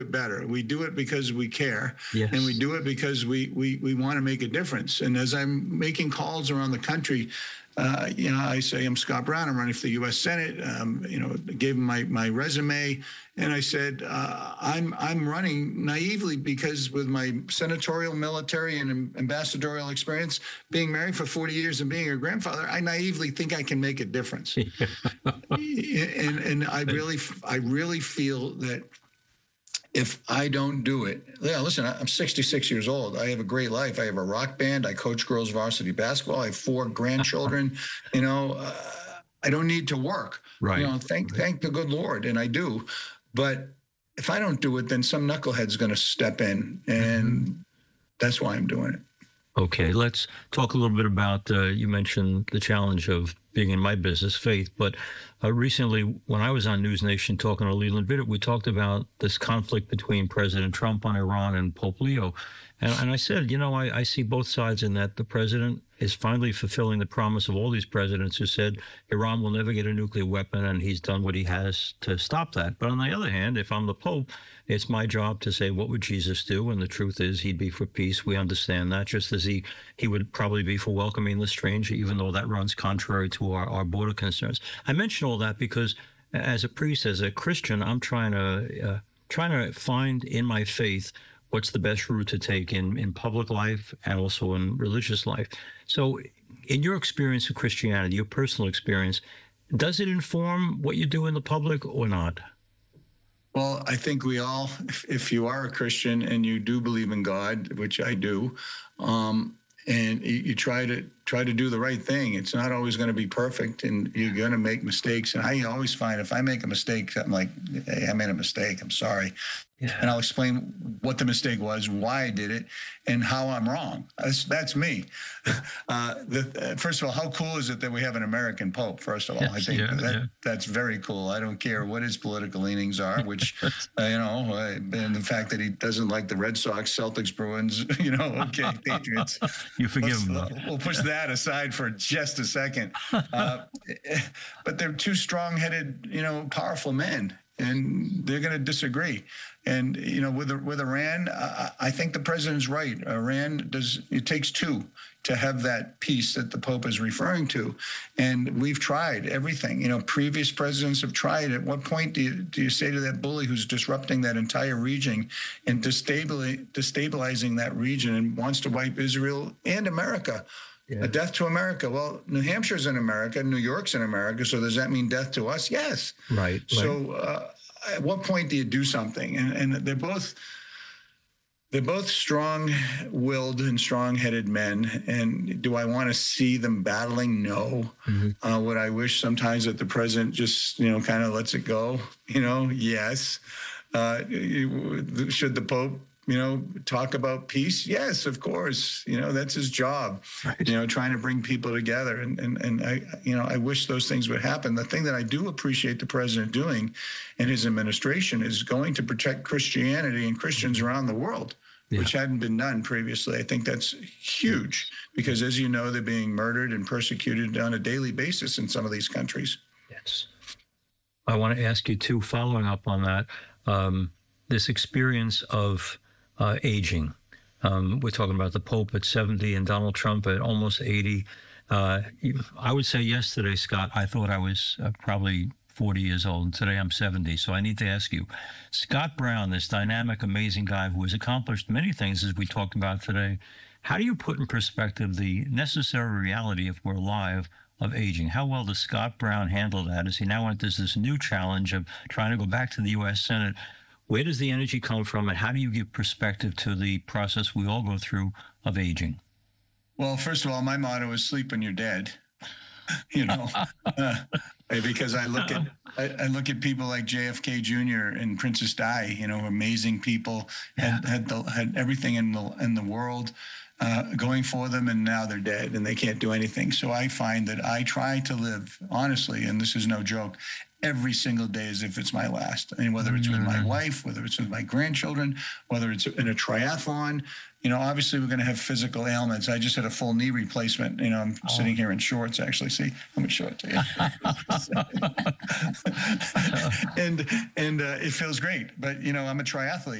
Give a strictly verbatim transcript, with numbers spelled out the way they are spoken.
better. We do it because we care, Yes. and we do it because we we we want to make a difference. And as I'm making calls around the country, uh, you know, I say I'm Scott Brown. I'm running for the U S Senate. Um, you know, gave him my my resume, and I said uh, I'm I'm running naively because with my senatorial, military, and ambassadorial experience, being married for forty years and being a grandfather, I naively think I can make a difference. and and I really I really feel that if I don't do it, yeah, listen, I'm sixty-six years old. I have a great life. I have a rock band. I coach girls varsity basketball. I have four grandchildren. You know, uh, I don't need to work. Right. You know, thank Right. thank the good Lord, and I do. But if I don't do it, then some knucklehead's going to step in, and mm-hmm. that's why I'm doing it. Okay, let's talk a little bit about, uh, you mentioned the challenge of being in my business, faith, but uh, recently when I was on News Nation talking to Leland Vittert, we talked about this conflict between President Trump on Iran and Pope Leo. And, and I said, you know, I, I see both sides in that the president is finally fulfilling the promise of all these presidents who said Iran will never get a nuclear weapon, and he's done what he has to stop that. But on the other hand, if I'm the Pope, it's my job to say, what would Jesus do? And the truth is he'd be for peace. We understand that, just as he, he would probably be for welcoming the stranger, even though that runs contrary to our, our border concerns. I mention all that because as a priest, as a Christian, I'm trying to uh, trying to find in my faith what's the best route to take in, in public life and also in religious life. So in your experience of Christianity, your personal experience, does it inform what you do in the public or not? Well, I think we all, if, if you are a Christian and you do believe in God, which I do, um, and you, you try to try to do the right thing. It's not always going to be perfect, and you're going to make mistakes. And I always find if I make a mistake, I'm like, hey, I made a mistake. I'm sorry. Yeah. And I'll explain what the mistake was, why I did it, and how I'm wrong. That's, that's me. Uh, the, uh, first of all, how cool is it that we have an American Pope, first of all? Yes, I think yeah, that, yeah. that's very cool. I don't care what his political leanings are, which, uh, you know, uh, and the fact that he doesn't like the Red Sox, Celtics, Bruins, you know, okay, Patriots. You forgive Let's, him, uh, we'll push that aside for just a second. Uh, but they're two strong-headed, you know, powerful men, and they're going to disagree. And, you know, with with Iran, uh, I think the president's right. Iran does, it takes two to have that peace that the Pope is referring to. And we've tried everything. You know, previous presidents have tried. At what point do you, do you say to that bully who's disrupting that entire region and destabilizing, destabilizing that region and wants to wipe Israel and America? Yeah. A death to America. Well, New Hampshire's in America, New York's in America, so does that mean death to us? Yes. Right. So uh, at what point do you do something? And, and they're both they're both strong-willed and strong-headed men. And do I want to see them battling? No. Mm-hmm. Uh, would I wish sometimes that the president just, you know, kind of lets it go? You know, yes. Uh, should the Pope, you know, talk about peace? Yes, of course. You know, that's his job, right. You know, trying to bring people together. And, and, and I, you know, I wish those things would happen. The thing that I do appreciate the president doing and his administration is going to protect Christianity and Christians around the world, yeah. which hadn't been done previously. I think that's huge because, as you know, they're being murdered and persecuted on a daily basis in some of these countries. Yes. I want to ask you, too, following up on that, um, this experience of Uh, aging. Um, we're talking about the Pope at seventy and Donald Trump at almost eighty. Uh, I would say yesterday, Scott, I thought I was uh, probably forty years old, and today I'm seventy. So I need to ask you, Scott Brown, this dynamic, amazing guy who has accomplished many things, as we talked about today, how do you put in perspective the necessary reality, if we're alive, of aging? How well does Scott Brown handle that as he now enters this new challenge of trying to go back to the U S Senate? Where does the energy come from, and how do you give perspective to the process we all go through of aging? Well, first of all, my motto is sleep when you're dead. You know, uh, because I look at I, I look at people like J F K Junior and Princess Di. You know, amazing people, had had, the, had everything in the in the world uh, going for them, and now they're dead and they can't do anything. So I find that I try to live honestly, and this is no joke, every single day as if it's my last. And whether it's with my wife, whether it's with my grandchildren, whether it's in a triathlon, you know, obviously we're going to have physical ailments. I just had a full knee replacement. You know, I'm oh. sitting here in shorts, actually. See, let me show it to you. and and uh, it feels great. But, you know, I'm a triathlete.